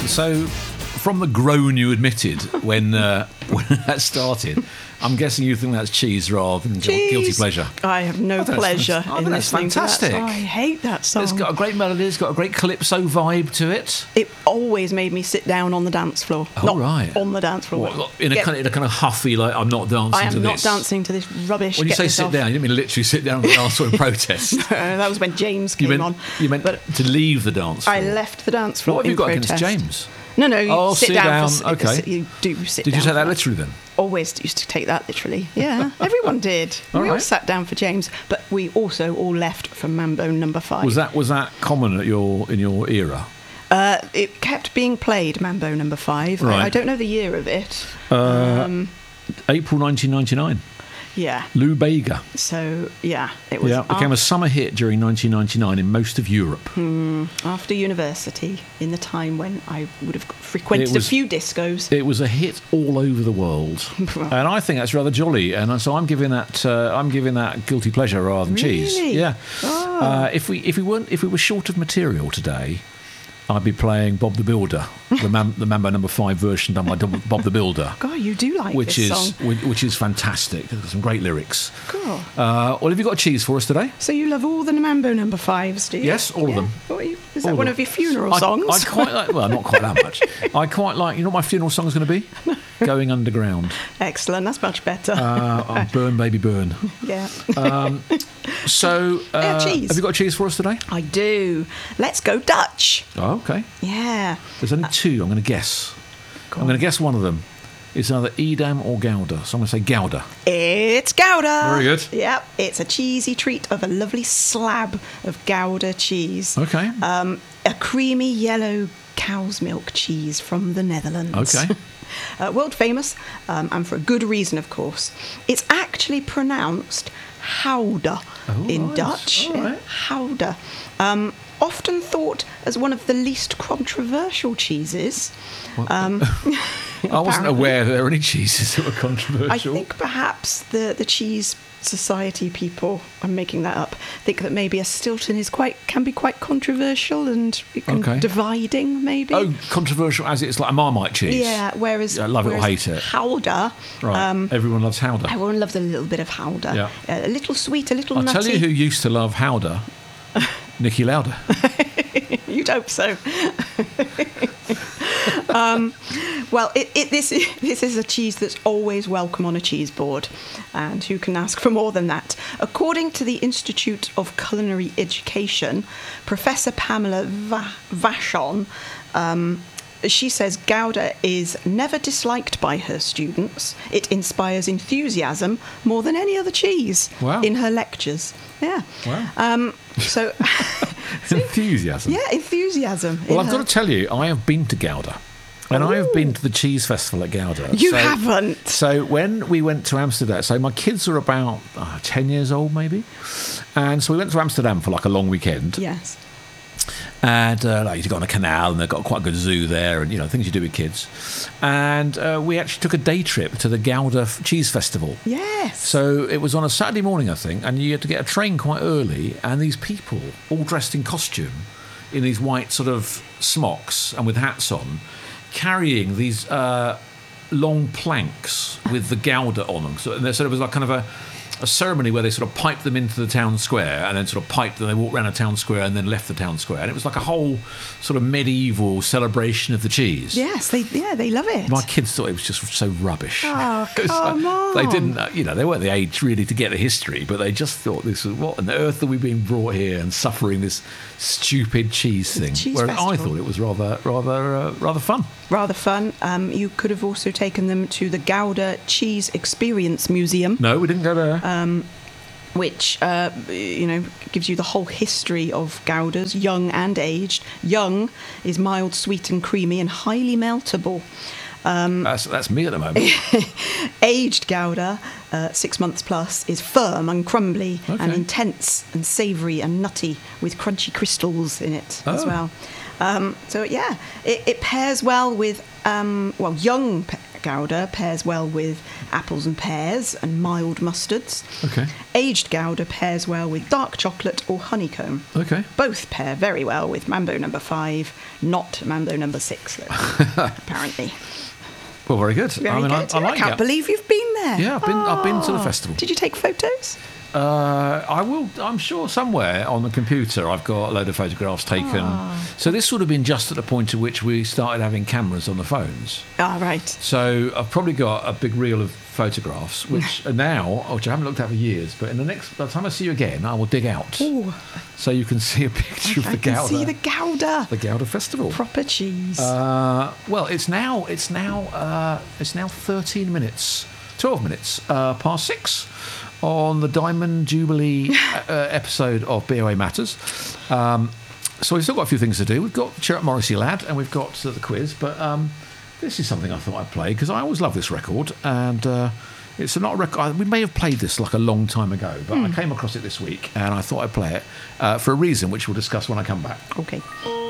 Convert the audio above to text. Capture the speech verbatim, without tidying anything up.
So, from the groan you admitted when uh, when that started, I'm guessing you think that's cheese rather than Cheese. guilty pleasure. I have no I think pleasure that's- I in think that's listening fantastic. to that. Oh, I hate that song. It's got a great melody, it's got a great calypso vibe to it. It always made me sit down on the dance floor. Oh, not right. on the dance floor. What, in, a Get- kind of, in a kind of huffy, like, I'm not dancing I am to not this. dancing to this rubbish. When you Get say this sit off. down, you didn't mean literally sit down on the dance floor in protest. Uh, that was when James You came meant, on. you meant But to leave the dance floor. I left the dance floor What have you in got protest. against James? No, no, you Oh, sit, sit down. down, For, okay. sit- You do sit Did down. you take for that literally then? Always used to take that literally. Yeah, everyone did. All we all right. sat down for James, but we also all left for Mambo Number Five. Was that was that common at your in your era? Uh, it kept being played, Mambo Number Five. Right. I, I don't know the year of it. Uh, um, April nineteen ninety-nine. yeah. Lou Bega. So yeah, it was Yeah, became a af- summer hit during nineteen ninety-nine in most of Europe. after university, in the time when I would have frequented It was- a few discos. It was a hit all over the world, and I think that's rather jolly. And so I'm giving that uh, I'm giving that guilty pleasure rather than cheese. Really? Yeah. Oh. Uh, if we if we weren't if we were short of material today, I'd be playing Bob the Builder, the, Mam- the Mambo Number Five version done by Bob Bob the Builder, God, you do like which this is song. which, which is fantastic. It's got some great lyrics. Cool. Uh, well, have you got a cheese for us today? So you love all the Mambo Number Fives, do you? Yes, all of them. What are you- is All that of one them. of your funeral I, songs? I quite like. Well, not quite that much. I quite like. You know what my funeral song is going to be? Going Underground. Excellent. That's much better. Uh, oh, burn, baby, burn. yeah. Um, so, uh, Yeah, cheese. have you got a cheese for us today? I do. Let's go Dutch. Oh, okay. Yeah. There's only two. I'm going to guess. Go I'm on. going to guess one of them. It's either Edam or Gouda. So I'm going to say Gouda. It's Gouda. Very good. Yep. It's a cheesy treat of a lovely slab of Gouda cheese. Okay. Um, a creamy yellow cow's milk cheese from the Netherlands. Okay. uh, world famous, um, and for a good reason, of course. It's actually pronounced Gouda Oh, in right. Dutch. All right. Gouda. Um, often thought as one of the least controversial cheeses. Um, I wasn't apparently. aware there were any cheeses that were I controversial. think perhaps the, the cheese society people, I'm making that up, think that maybe a Stilton is quite can be quite controversial and it can- Okay. dividing, maybe. Oh, controversial as it's like a Marmite cheese. Yeah, whereas Yeah, love it or whereas hate it. Gouda, Right. um, Everyone loves Howder. everyone loves a little bit of Gouda. Yeah. Uh, a little sweet, a little I'll nutty. tell you who used to love Howder. Nicky Lauder. You'd hope so. um, well, it, it, this, this is a cheese that's always welcome on a cheese board. And who can ask for more than that? According to the Institute of Culinary Education, Professor Pamela Va- Vachon, um, she says Gouda is never disliked by her students. It inspires enthusiasm more than any other cheese Wow. in her lectures. Yeah. Wow. Um, so... Enthusiasm. Yeah, enthusiasm. Well, in I've her- got to tell you, I have been to Gouda. And I have been to the cheese festival at Gouda. You So- haven't. So when we went to Amsterdam, so my kids are about uh, ten years old maybe. And so we went to Amsterdam for like a long weekend. Yes. And uh, like, you go on a canal and they've got quite a good zoo there and, you know, things you do with kids. And uh, we actually took a day trip to the Gouda F- Cheese Festival. Yes. So it was on a Saturday morning, I think, and you had to get a train quite early, and these people, all dressed in costume, in these white sort of smocks and with hats on, carrying these uh, long planks with the Gouda on them. So, and there sort of was like kind of a, a ceremony where they sort of piped them into the town square and then sort of piped them, they walked around the town square and then left the town square. And it was like a whole sort of medieval celebration of the cheese. Yes, they yeah they love it. My kids thought it was just so rubbish. Oh, It was come like- They on. didn't, uh, you know, they weren't the age really to get the history, but they just thought this was, what on earth are we being brought here and suffering this stupid cheese thing? cheese Whereas I festival. thought it was rather, rather, uh, rather fun. Rather fun. Um, you could have also taken them to the Gouda Cheese Experience Museum, No, we didn't go there. Uh, which uh, you know gives you the whole history of Goudas, young and aged. Young is mild, sweet, and creamy, and highly meltable. that's that's me at the moment. Aged Gouda, uh, six months plus, is firm and crumbly and Okay. intense and savoury and nutty with crunchy crystals in it as Oh. well. Um, so yeah, it, it pairs well with um, well young pe- Gouda pairs well with apples and pears and mild mustards. Okay. Aged Gouda pairs well with dark chocolate or honeycomb. Okay. Both pair very well with Mambo number five, not Mambo number six, though, apparently. Well, very good. Very I mean, good. I, I like I can't that. believe you've been there. Yeah, I've been. I've been to the Oh. festival. Did you take photos? Uh, I will. I'm sure somewhere on the computer I've got a load of photographs taken. Ah. So this would have been just at the point at which we started having cameras on the phones. Ah, right. So I've probably got a big reel of photographs, which are now, which I haven't looked at for years. But in the next, by the time I see you again, I will dig out Ooh, so you can see a picture I of the can Gouda, see the Gouda. the Gouda Festival. Proper cheese. Uh, well, it's now it's now uh, it's now thirteen minutes, twelve minutes uh, past six on the Diamond Jubilee uh, episode of B O A Matters. Um, so we've still got a few things to do. We've got Cheer Up Morrissey Lad and we've got uh, the quiz, but um, this is something I thought I'd play because I always love this record, and uh, it's not a record. We may have played this like a long time ago, but I came across it this week and I thought I'd play it uh, for a reason which we'll discuss when I come back. Okay.